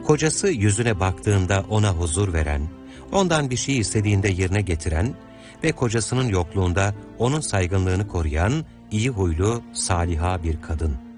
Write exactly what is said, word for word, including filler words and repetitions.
Kocası yüzüne baktığında ona huzur veren, ondan bir şey istediğinde yerine getiren ve kocasının yokluğunda onun saygınlığını koruyan iyi huylu, saliha bir kadın.